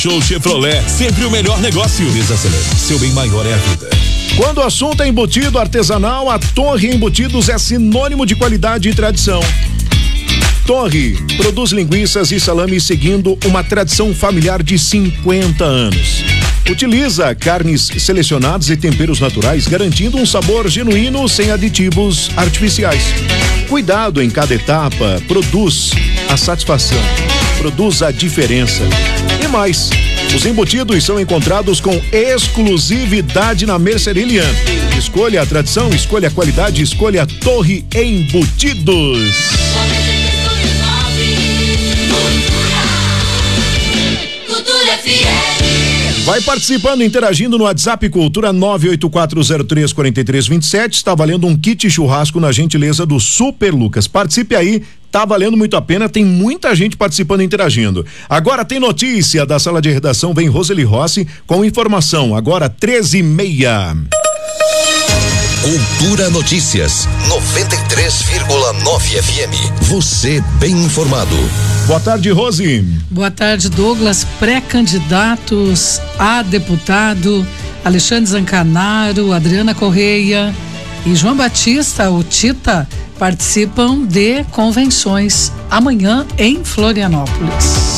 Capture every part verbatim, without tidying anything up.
Show Chevrolet, sempre o melhor negócio. Desacelere, seu bem maior é a vida. Quando o assunto é embutido artesanal, a Torre Embutidos é sinônimo de qualidade e tradição. Torre produz linguiças e salames seguindo uma tradição familiar de cinquenta anos. Utiliza carnes selecionadas e temperos naturais, garantindo um sabor genuíno sem aditivos artificiais. Cuidado em cada etapa produz a satisfação, produz a diferença. E mais, os embutidos são encontrados com exclusividade na Mercearia Elian. Escolha a tradição, escolha a qualidade, escolha a Torre Embutidos. Vai participando, interagindo no WhatsApp Cultura nove oito quatro zero três quatro três dois sete. Está valendo um kit churrasco na gentileza do Super Lucas. Participe aí, tá valendo muito a pena. Tem muita gente participando e interagindo. Agora tem notícia da sala de redação. Vem Roseli Rossi com informação. Agora treze e meia. Cultura Notícias noventa e três vírgula nove F M. Você bem informado. Boa tarde, Rose. Boa tarde, Douglas. Pré-candidatos a deputado Alexandre Zancanaro, Adriana Correia e João Batista, o Tita, participam de convenções amanhã em Florianópolis.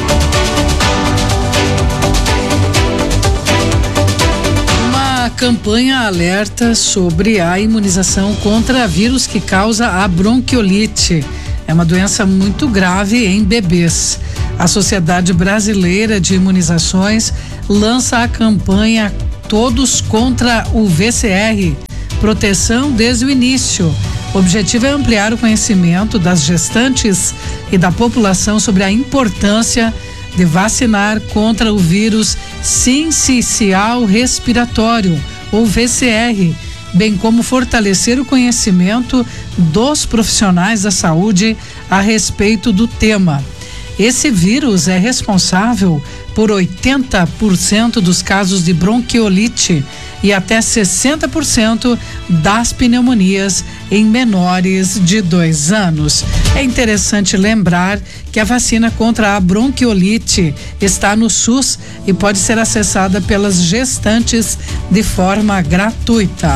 Campanha alerta sobre a imunização contra vírus que causa a bronquiolite. É uma doença muito grave em bebês. A Sociedade Brasileira de Imunizações lança a campanha Todos contra o V C R, proteção desde o início. O objetivo é ampliar o conhecimento das gestantes e da população sobre a importância de vacinar contra o vírus sincicial respiratório, ou V C R, bem como fortalecer o conhecimento dos profissionais da saúde a respeito do tema. Esse vírus é responsável por oitenta por cento dos casos de bronquiolite e até sessenta por cento das pneumonias em menores de dois anos. É interessante lembrar que a vacina contra a bronquiolite está no SUS e pode ser acessada pelas gestantes de forma gratuita.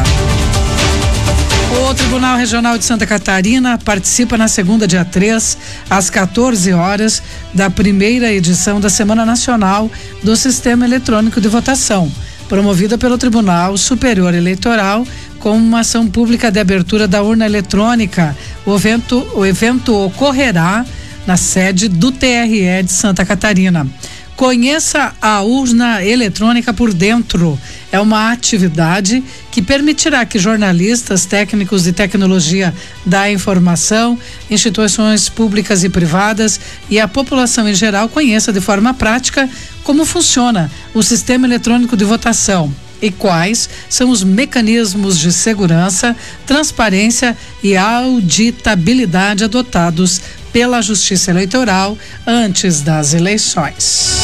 O Tribunal Regional de Santa Catarina participa na segunda, dia três, às quatorze horas, da primeira edição da Semana Nacional do Sistema Eletrônico de Votação, promovida pelo Tribunal Superior Eleitoral, com uma ação pública de abertura da urna eletrônica. O evento, o evento ocorrerá na sede do T R E de Santa Catarina. Conheça a urna eletrônica por dentro. É uma atividade que permitirá que jornalistas, técnicos de tecnologia da informação, instituições públicas e privadas e a população em geral conheça de forma prática como funciona o sistema eletrônico de votação e quais são os mecanismos de segurança, transparência e auditabilidade adotados pela Justiça Eleitoral antes das eleições.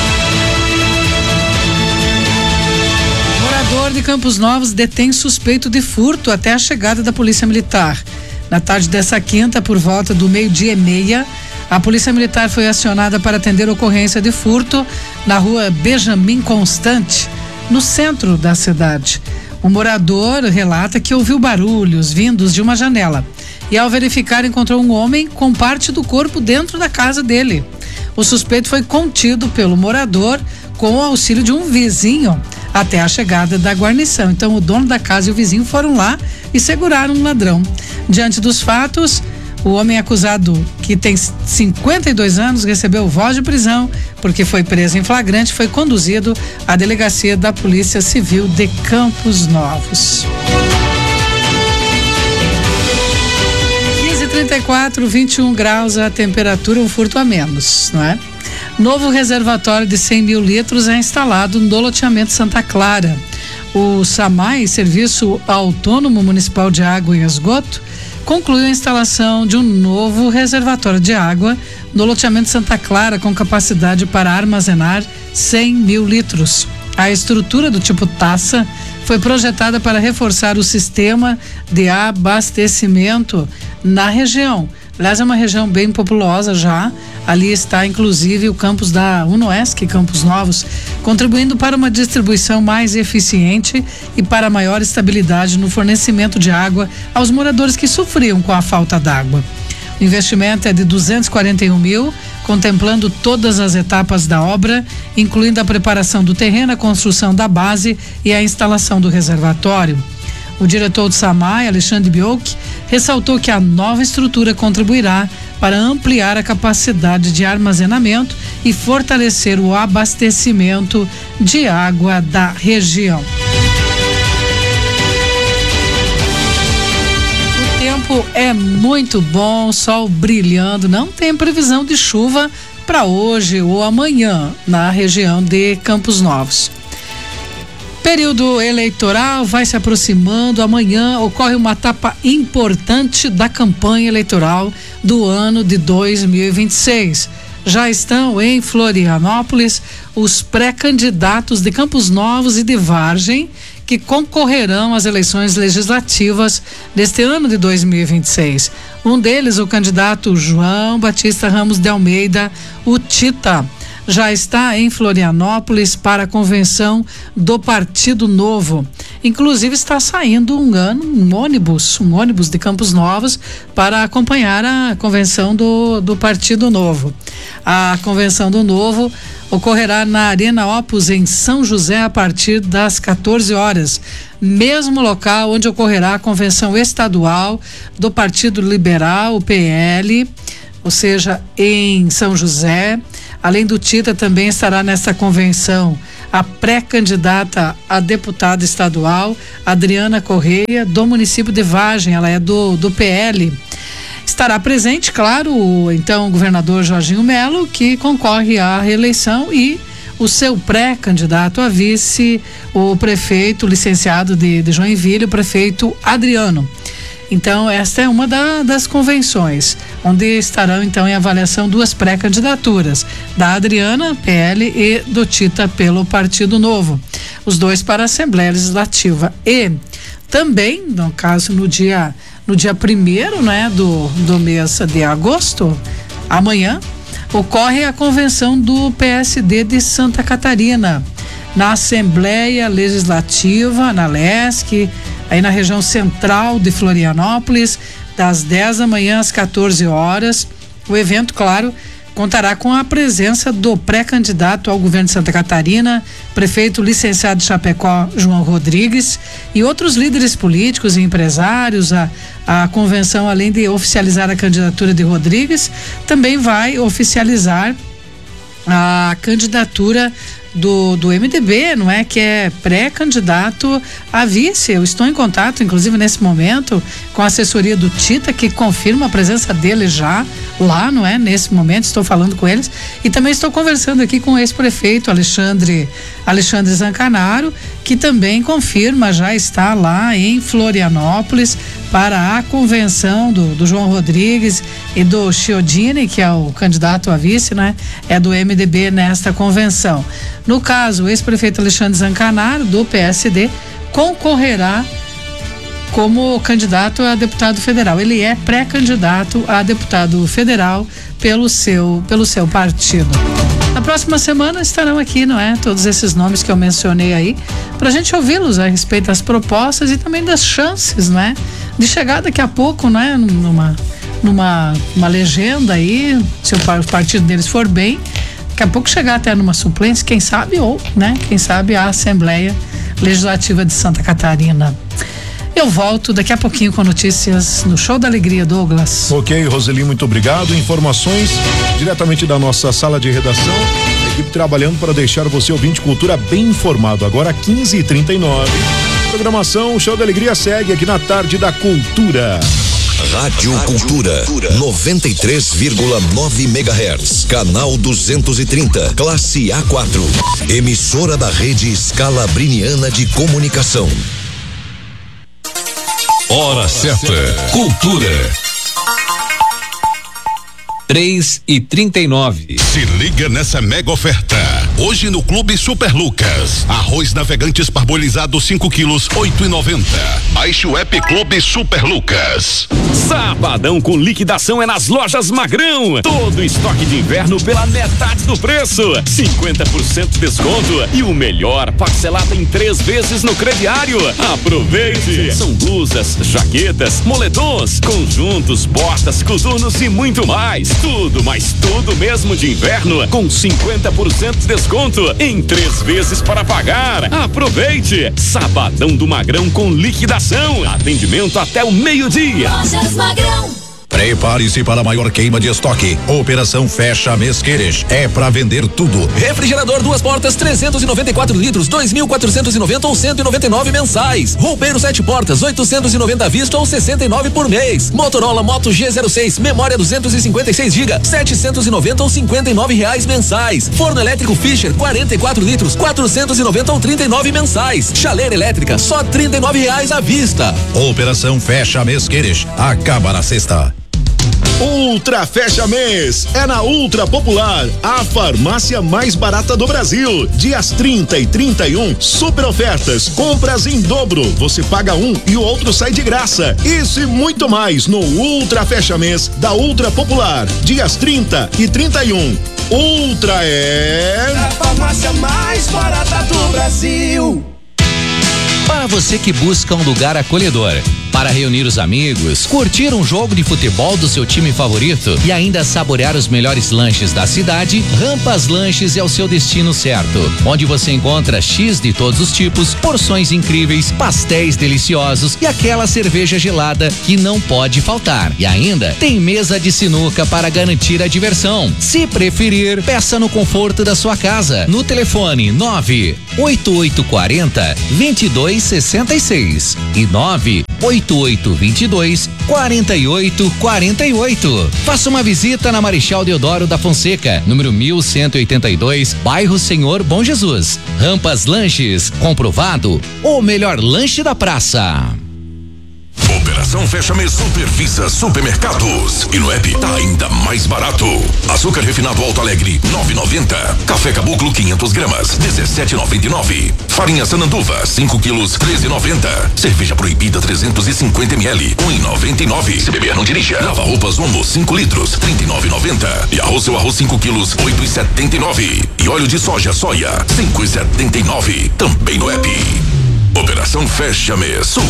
Morador de Campos Novos detém suspeito de furto até a chegada da Polícia Militar. Na tarde dessa quinta, por volta do meio-dia e meia, a Polícia Militar foi acionada para atender ocorrência de furto na rua Benjamin Constante, no centro da cidade. O morador relata que ouviu barulhos vindos de uma janela e, ao verificar, encontrou um homem com parte do corpo dentro da casa dele. O suspeito foi contido pelo morador com o auxílio de um vizinho até a chegada da guarnição. Então, o dono da casa e o vizinho foram lá e seguraram o ladrão. Diante dos fatos, o homem acusado, que tem cinquenta e dois anos, recebeu voz de prisão porque foi preso em flagrante, foi conduzido à delegacia da Polícia Civil de Campos Novos. quinze e trinta e quatro, vinte e um graus a temperatura, um furto a menos, não é? Novo reservatório de cem mil litros é instalado no loteamento Santa Clara. O SAMAI, Serviço Autônomo Municipal de Água e Esgoto, concluiu a instalação de um novo reservatório de água no loteamento Santa Clara, com capacidade para armazenar cem mil litros. A estrutura do tipo taça foi projetada para reforçar o sistema de abastecimento na região, Aliás, é uma região bem populosa já. Ali está inclusive o campus da UNOESC, Campos Novos, contribuindo para uma distribuição mais eficiente e para maior estabilidade no fornecimento de água aos moradores que sofriam com a falta d'água. O investimento é de duzentos e quarenta e um mil, contemplando todas as etapas da obra, incluindo a preparação do terreno, a construção da base e a instalação do reservatório. O diretor do SAMAI, Alexandre Biolk, ressaltou que a nova estrutura contribuirá para ampliar a capacidade de armazenamento e fortalecer o abastecimento de água da região. O tempo é muito bom, sol brilhando, não tem previsão de chuva para hoje ou amanhã na região de Campos Novos. Período eleitoral vai se aproximando. Amanhã ocorre uma etapa importante da campanha eleitoral do ano de dois mil e vinte e seis. Já estão em Florianópolis os pré-candidatos de Campos Novos e de Vargem que concorrerão às eleições legislativas deste ano de dois mil e vinte e seis. Um deles, o candidato João Batista Ramos de Almeida, o Tita, já está em Florianópolis para a convenção do Partido Novo. Inclusive está saindo um ano, um ônibus, um ônibus de Campos Novos para acompanhar a convenção do, do Partido Novo. A convenção do Novo ocorrerá na Arena Opus em São José a partir das quatorze horas. Mesmo local onde ocorrerá a convenção estadual do Partido Liberal, o P L, ou seja, em São José. Além do Tita, também estará nesta convenção a pré-candidata a deputada estadual, Adriana Correia, do município de Vargem, ela é do, do P L. Estará presente, claro, o então governador Jorginho Melo, que concorre à reeleição, e o seu pré-candidato a vice, o prefeito licenciado de, de Joinville, o prefeito Adriano. Então, esta é uma da, das convenções, onde estarão, então, em avaliação duas pré-candidaturas, da Adriana, P L, e do Tita, pelo Partido Novo. Os dois para a Assembleia Legislativa. E também, no caso, no dia, no dia primeiro, né, do, do mês de agosto, amanhã, ocorre a convenção do P S D de Santa Catarina, na Assembleia Legislativa, na Lesc, aí na região central de Florianópolis, das dez da manhã às quatorze horas. O evento, claro, contará com a presença do pré-candidato ao governo de Santa Catarina, prefeito licenciado de Chapecó, João Rodrigues, e outros líderes políticos e empresários. A, a convenção, além de oficializar a candidatura de Rodrigues, também vai oficializar a candidatura do, do M D B, não é? Que é pré-candidato a vice. Eu estou em contato, inclusive nesse momento, com a assessoria do Tita, que confirma a presença dele já lá, não é? Nesse momento estou falando com eles, e também estou conversando aqui com o ex-prefeito Alexandre Alexandre Zancanaro, que também confirma, já está lá em Florianópolis para a convenção do, do João Rodrigues e do Chiodini, que é o candidato a vice, né? É do M D B nesta convenção. No caso, o ex-prefeito Alexandre Zancanaro, do P S D, concorrerá como candidato a deputado federal. Ele é pré-candidato a deputado federal pelo seu, pelo seu partido. Na próxima semana estarão aqui, não é? Todos esses nomes que eu mencionei aí, para a gente ouvi-los a respeito das propostas e também das chances, não é? De chegar daqui a pouco, não é? Numa, numa uma legenda aí, se o partido deles for bem, daqui a pouco chegar até numa suplência, quem sabe, ou, né? Quem sabe a Assembleia Legislativa de Santa Catarina. Eu volto daqui a pouquinho com notícias no Show da Alegria, Douglas. Ok, Roseli, muito obrigado. Informações diretamente da nossa sala de redação. A equipe trabalhando para deixar você, ouvinte Cultura, bem informado. Agora quinze e trinta e nove. Programação Show da Alegria segue aqui na Tarde da Cultura. Rádio Cultura, noventa e três vírgula nove megahertz, canal duzentos e trinta, classe A quatro. Emissora da rede Scalabriniana de Comunicação. Hora certa. Cultura. três e trinta e nove. Se liga nessa mega oferta. Hoje no Clube Super Lucas. Arroz Navegantes parbolizado cinco quilos, oito e noventa. Baixe o app Clube Super Lucas. Sabadão com liquidação é nas lojas Magrão. Todo estoque de inverno pela metade do preço. cinquenta por cento de desconto e o melhor, parcelado em três vezes no crediário. Aproveite! São blusas, jaquetas, moletons, conjuntos, botas, coturnos e muito mais. Tudo, mas tudo mesmo de inverno com cinquenta por cento de desconto em três vezes para pagar. Aproveite! Sabadão do Magrão com liquidação. Atendimento até o meio-dia. Lojas Magrão. Prepare-se para a maior queima de estoque. Operação Fecha Mês Queres. É para vender tudo. Refrigerador duas portas trezentos e noventa e quatro litros, dois mil quatrocentos e noventa ou cento e noventa e nove mensais. Roupeiro sete portas, oitocentos e noventa à vista ou sessenta e nove por mês. Motorola Moto G zero seis, memória duzentos e cinquenta e seis gigas, setecentos e noventa ou cinquenta e nove reais mensais. Forno elétrico Fischer quarenta e quatro litros, quatrocentos e noventa ou trinta e nove mensais. Chaleira elétrica só trinta e nove reais à vista. Operação Fecha Mês Queres. Acaba na sexta. Ultra Fecha Mês é na Ultra Popular, a farmácia mais barata do Brasil. Dias trinta e trinta e um, super ofertas, compras em dobro, você paga um e o outro sai de graça. Isso e muito mais no Ultra Fecha Mês da Ultra Popular. Dias trinta e trinta e um. Ultra é a farmácia mais barata do Brasil. Para você que busca um lugar acolhedor, para reunir os amigos, curtir um jogo de futebol do seu time favorito e ainda saborear os melhores lanches da cidade, Rampas Lanches é o seu destino certo, onde você encontra X de todos os tipos, porções incríveis, pastéis deliciosos e aquela cerveja gelada que não pode faltar. E ainda tem mesa de sinuca para garantir a diversão. Se preferir, peça no conforto da sua casa, no telefone nove oito oito quatro zero, dois dois seis seis e nove oito oito dois dois, quatro oito quatro oito. Faça uma visita na Marechal Deodoro da Fonseca, número mil cento e oitenta e dois, bairro Senhor Bom Jesus. Rampas Lanches, comprovado, o melhor lanche da praça. Operação Fecha Mês Supervisa Supermercados. E no app tá ainda mais barato. Açúcar refinado Alto Alegre, nove e noventa. Café Caboclo quinhentas gramas, dezessete e noventa e nove. Farinha Sananduva, cinco quilos, treze e noventa. Cerveja proibida trezentos e cinquenta mililitros, um e noventa e nove. Se beber não dirija. Lava roupas Omo, cinco litros, trinta e nove e noventa. E arroz seu arroz cinco quilos, oito e setenta e nove. E óleo de soja soia, cinco e setenta e nove. Também no app. Operação Fecha Mês